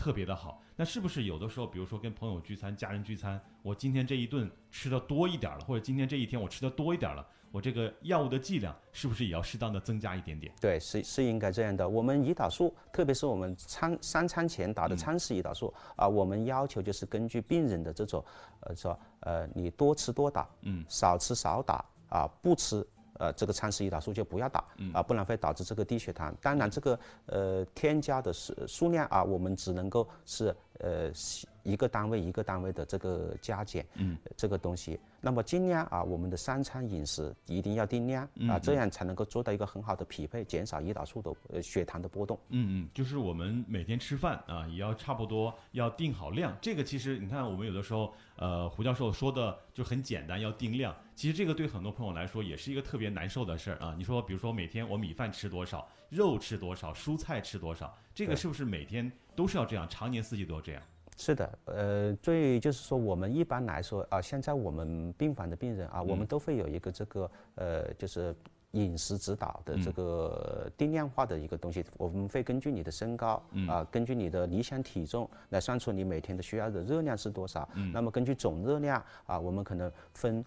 特别的好。那是不是有的时候，比如说跟朋友聚餐、家人聚餐，我今天这一顿吃的多一点了，或者今天这一天我吃的多一点了，我这个药物的剂量是不是也要适当的增加一点点？ 对，是应该这样的。我们胰岛素，特别是我们三餐前打的餐时胰岛素我们要求就是根据病人的这种你多吃多打，少吃少打不吃。这个餐时胰岛素就不要打不然会导致这个低血糖。当然，这个添加的数量我们只能够是一个单位的这个加减这个东西。那么尽量我们的3餐饮食一定要定量这样才能够做到一个很好的匹配，减少胰岛素的血糖的波动。 就是我们每天吃饭也要差不多要定好量。这个其实你看，我们有的时候胡教授说的就很简单，要定量。其实这个对很多朋友来说也是一个特别难受的事儿你说，比如说每天我米饭吃多少，肉吃多少，蔬菜吃多少，这个是不是每天都是要这样，常年四季都要这样？ 是的，就是说我们一般来说现在我们病房的病人我们都会有一个这个就是饮食指导的这个定量化的一个东西。我们会根据你的身高根据你的理想体重来算出你每天的需要的热量是多少。那么根据总热量我们可能分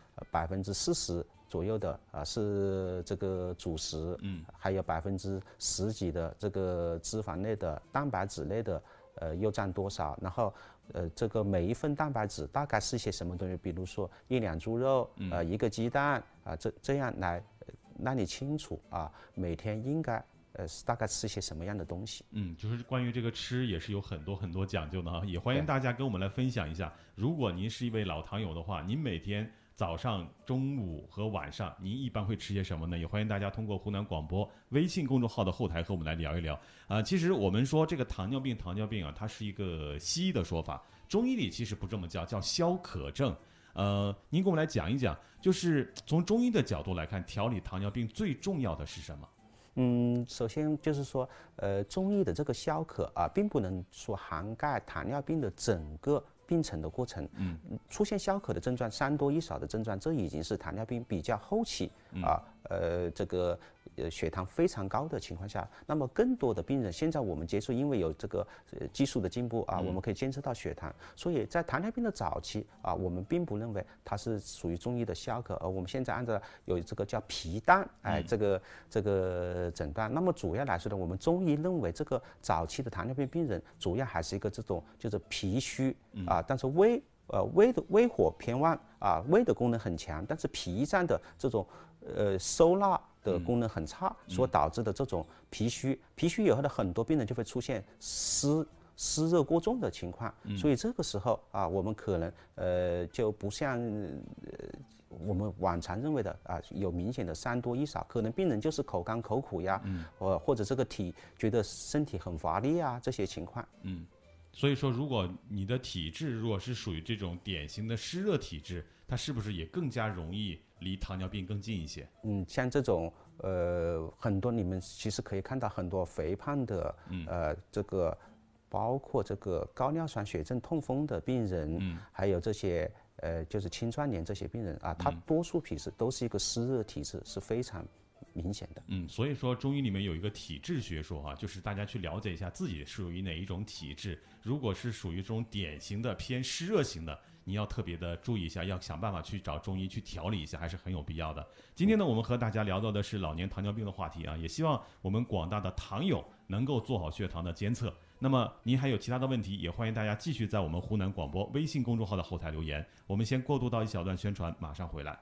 40%左右的是这个主食，还有10%几的这个脂肪类的、蛋白质类的又占多少？然后这个每一份蛋白质大概是一些什么东西？比如说1两猪肉1个鸡蛋这样来让你清楚每天应该大概吃一些什么样的东西。 就是关于这个吃也是有很多很多讲究的也欢迎大家跟我们来分享一下。如果您是一位老糖友的话，您每天早上、中午和晚上您一般会吃些什么呢？也欢迎大家通过湖南广播微信公众号的后台和我们来聊一聊其实我们说这个糖尿病它是一个西医的说法，中医里其实不这么叫消渴症。您给我们来讲一讲，就是从中医的角度来看，调理糖尿病最重要的是什么？ 首先就是说中医的这个消渴并不能说涵盖糖尿病的整个病程的过程。出现消渴的症状3多1少的症状，这已经是糖尿病比较后期这个血糖非常高的情况下。那么更多的病人现在我们接触，因为有这个技术的进步我们可以监测到血糖，所以在糖尿病的早期我们并不认为它是属于中医的消渴，而我们现在按照有这个叫脾淡这个诊断。那么主要来说呢，我们中医认为这个早期的糖尿病病人主要还是一个这种就是脾虚但是胃火偏旺胃的功能很强，但是脾脏的这种收纳的功能很差所导致的这种脾虚以后的很多病人就会出现湿热过重的情况。所以这个时候我们可能就不像我们往常认为的有明显的3多1少，可能病人就是口干口苦呀或者这个觉得身体很乏力这些情况。 所以说如果你的体质如果是属于这种典型的湿热体质，它是不是也更加容易离糖尿病更近一些？ 像这种很多你们其实可以看到很多肥胖的这个包括这个高尿酸血症痛风的病人还有这些就是青壮年这些病人他多数体质都是一个湿热体质，是非常明显的。 所以说中医里面有一个体质学说就是大家去了解一下自己属于哪一种体质。如果是属于这种典型的偏湿热型的，你要特别的注意一下，要想办法去找中医去调理一下，还是很有必要的。今天呢，我们和大家聊到的是老年糖尿病的话题也希望我们广大的糖友能够做好血糖的监测。那么您还有其他的问题，也欢迎大家继续在我们湖南广播微信公众号的后台留言。我们先过渡到一小段宣传，马上回来。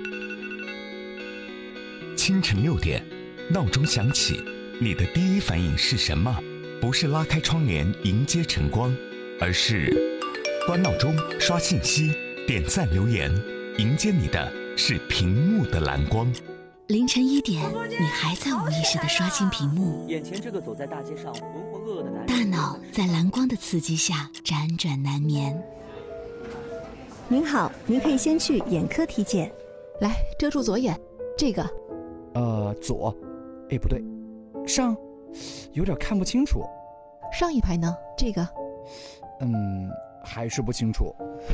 清晨6点，闹钟响起，你的第一反应是什么？不是拉开窗帘迎接晨光，而是关闹钟、刷信息、点赞留言，迎接你的是屏幕的蓝光。 凌晨1点，你还在无意识地刷新屏幕， 眼前这个走在大街上浑浑噩噩的男人， 大脑在蓝光的刺激下辗转难眠。 您好，您可以先去眼科体检。 来，遮住左眼，这个。 左，不对，上，有点看不清楚。 上一排呢？这个。 还是不清楚。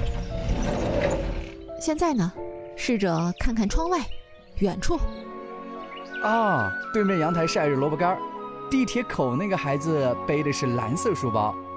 现在呢？试着看看窗外，远处。 对面阳台晒着萝卜干，地铁口那个孩子背的是蓝色书包。